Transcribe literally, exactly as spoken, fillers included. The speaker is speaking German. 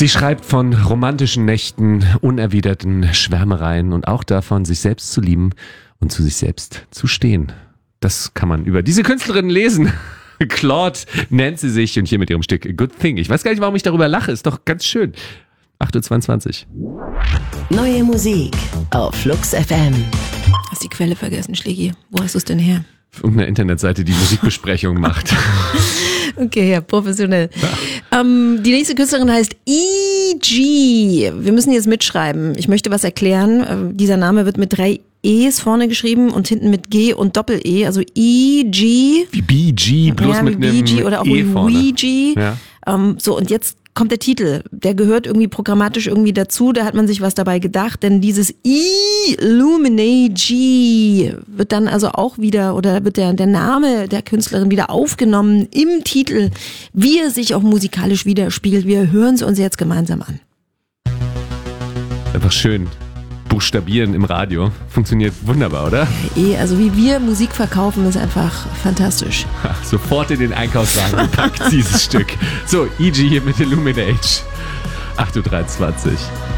Sie schreibt von romantischen Nächten, unerwiderten Schwärmereien und auch davon, sich selbst zu lieben und zu sich selbst zu stehen. Das kann man über diese Künstlerin lesen. Claude nennt sie sich und hier mit ihrem Stück A Good Thing. Ich weiß gar nicht, warum ich darüber lache. Ist doch ganz schön. acht Uhr zweiundzwanzig. Neue Musik auf Flux F M. Hast die Quelle vergessen, Schlägi. Wo hast du es denn her? Irgendeine Internetseite, die Musikbesprechungen macht. Okay, ja, professionell. Ja. Ähm, die nächste Künstlerin heißt E G. Wir müssen jetzt mitschreiben. Ich möchte was erklären. Äh, dieser Name wird mit drei E's vorne geschrieben und hinten mit G und Doppel-E. Also E G. Wie B G, bloß ja, mit wie einem B G oder auch E wie vorne. Ouija. Ja. Ähm, so, und jetzt kommt der Titel. Der gehört irgendwie programmatisch irgendwie dazu. Da hat man sich was dabei gedacht, denn dieses Illuminati wird dann also auch wieder, oder wird der, der Name der Künstlerin wieder aufgenommen im Titel, wie er sich auch musikalisch widerspiegelt. Wir hören es uns jetzt gemeinsam an. Einfach schön. Buchstabieren im Radio. Funktioniert wunderbar, oder? Eh, also wie wir Musik verkaufen, ist einfach fantastisch. Ha, sofort in den Einkaufswagen gepackt, dieses Stück. So, E G hier mit Illuminate. acht Uhr dreiundzwanzig.